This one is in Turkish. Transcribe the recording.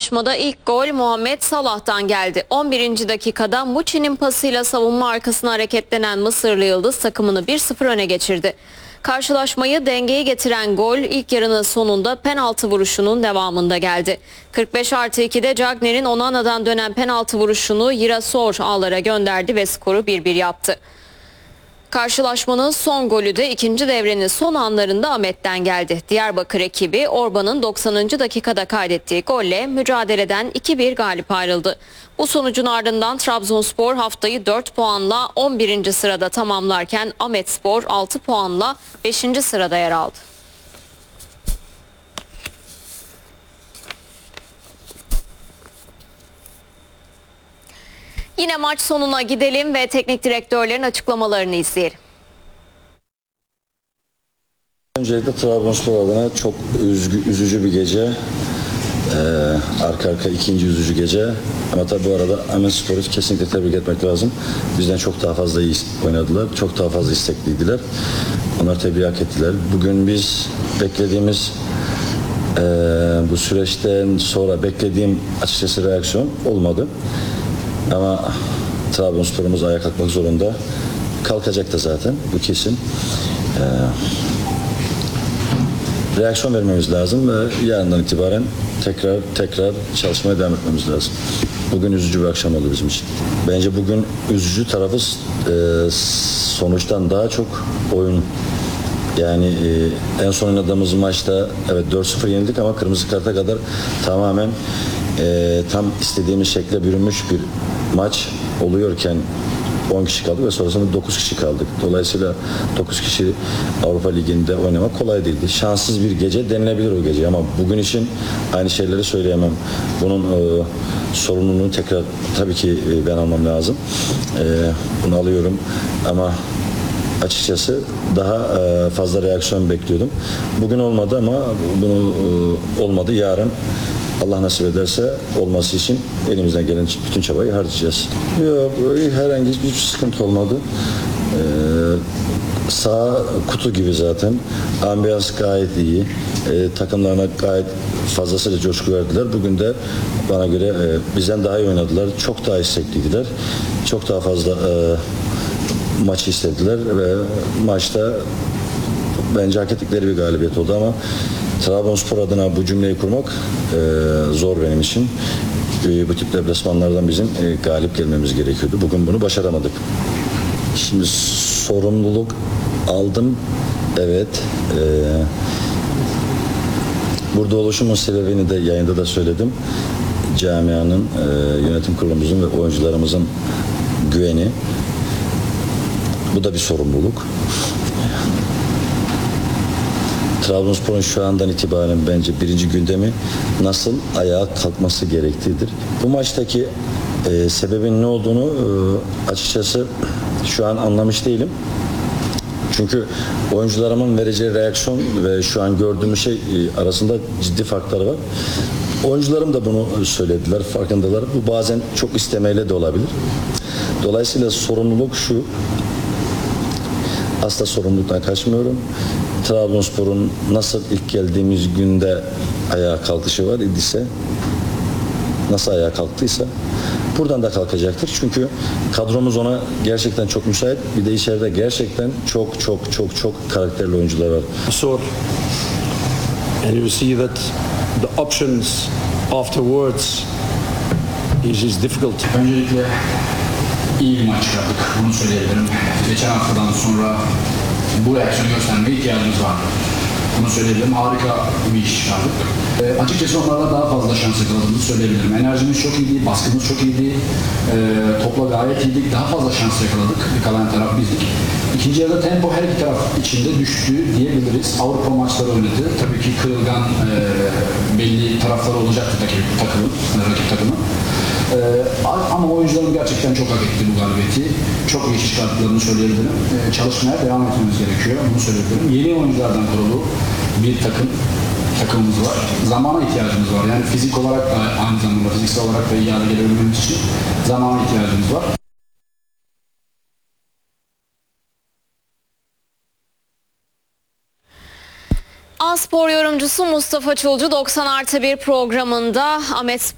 Karşılaşmada ilk gol Muhammed Salah'tan geldi. 11. dakikada Muçi'nin pasıyla savunma arkasına hareketlenen Mısırlı Yıldız takımını 1-0 öne geçirdi. Karşılaşmayı dengeye getiren gol ilk yarının sonunda penaltı vuruşunun devamında geldi. 45+2'de Cagney'in Onana'dan dönen penaltı vuruşunu Girasor ağlara gönderdi ve skoru 1-1 yaptı. Karşılaşmanın son golü de ikinci devrenin son anlarında Ahmet'ten geldi. Diyarbakır ekibi Orban'ın 90. dakikada kaydettiği golle mücadeleden 2-1 galip ayrıldı. Bu sonucun ardından Trabzonspor haftayı 4 puanla 11. sırada tamamlarken Ahmetspor 6 puanla 5. sırada yer aldı. Yine maç sonuna gidelim ve teknik direktörlerin açıklamalarını izleyelim. Öncelikle Trabzonspor adına çok üzücü bir gece. Arka arka ikinci üzücü gece. Ama tabi bu arada Ahmetspor'u kesinlikle tebrik etmek lazım. Bizden çok daha fazla iyi oynadılar. Çok daha fazla istekliydiler. Onlar tebriği hak ettiler. Bugün biz beklediğimiz bu süreçten sonra beklediğim açıkçası reaksiyon olmadı. Ama Trabzonspor'umuz ayağa kalkmak zorunda. Kalkacak da zaten. Bu kesin. Reaksiyon vermemiz lazım ve yarından itibaren tekrar çalışmaya devam etmemiz lazım. Bugün üzücü bir akşam oldu bizim için. Bence bugün üzücü tarafı sonuçtan daha çok oyun. Yani en son oynadığımız maçta evet 4-0 yenildik ama kırmızı karta kadar tamamen tam istediğimiz şekle bürünmüş bir maç oluyorken 10 kişi kaldık ve sonrasında 9 kişi kaldık. Dolayısıyla 9 kişi Avrupa Ligi'nde oynamak kolay değildi. Şanssız bir gece denilebilir o gece ama bugün için aynı şeyleri söyleyemem. Bunun sorumluluğunu tekrar tabii ki ben almam lazım. Bunu alıyorum ama açıkçası daha fazla reaksiyon bekliyordum. Bugün olmadı ama bunu olmadı. Yarın Allah nasip ederse olması için elimizden gelen bütün çabayı harcayacağız. Yok, herhangi hiçbir sıkıntı olmadı. Sağ kutu gibi zaten. Ambiyans gayet iyi. Takımlarına gayet fazlasıyla coşku verdiler. Bugün de bana göre bizden daha iyi oynadılar. Çok daha istekliydiler. Çok daha fazla maçı istediler ve maçta bence hak ettikleri bir galibiyet oldu ama Trabzonspor adına bu cümleyi kurmak zor benim için. Bu tip deplasmanlardan bizim galip gelmemiz gerekiyordu. Bugün bunu başaramadık. Şimdi sorumluluk aldım. Evet. Burada oluşumun sebebini de yayında da söyledim. Camianın, yönetim kurulumuzun ve oyuncularımızın güveni. Bu da bir sorumluluk. Trabzonspor'un şu andan itibaren bence birinci gündemi nasıl ayağa kalkması gerektiğidir. Bu maçtaki sebebin ne olduğunu açıkçası şu an anlamış değilim. Çünkü oyuncularımın vereceği reaksiyon ve şu an gördüğüm şey arasında ciddi farklar var. Oyuncularım da bunu söylediler, farkındalar. Bu bazen çok istemeyle de olabilir. Dolayısıyla sorumluluk şu. Asla sorumluluktan kaçmıyorum. Trabzonspor'un nasıl ilk geldiğimiz günde ayağa kalkışı var idiyse, nasıl ayağa kalktıysa buradan da kalkacaktır. Çünkü kadromuz ona gerçekten çok müsait. Bir de içeride gerçekten çok karakterli oyuncular var. And you see that the options afterwards is difficult. Öncelikle iyi bir maç çıkardık, bunu söyleyebilirim. Geçen haftadan sonra bu reaksiyonu göstermeye ihtiyacımız vardı. Bunu söyleyebilirim, harika bir iş çıkardık. Açıkçası onlardan daha fazla şans yakaladığımızı söyleyebilirim. Enerjimiz çok iyiydi, baskımız çok iyiydi, topla gayet iyiydik, daha fazla şans yakaladık. Kalan taraf bizdik. İkinci yarıda tempo her iki taraf içinde düştü diyebiliriz. Avrupa maçları oynadı. Tabii ki kırılgan belli tarafları olacaktı rakip takımın. Ama oyuncuların gerçekten çok hak etti bu galibiyeti. Çok iyi iş çıkarttıklarını söyleyebilirim. Çalışmaya devam etmemiz gerekiyor. Bunu söyleyebilirim. Yeni oyunculardan kurulu bir takımımız var. Zamana ihtiyacımız var. Yani fizik olarak da aynı zamanda fiziksel olarak da iyi hale gelebilmemiz için zamana ihtiyacımız var. A Spor yorumcusu Mustafa Çulcu 90+1 programında Ahmet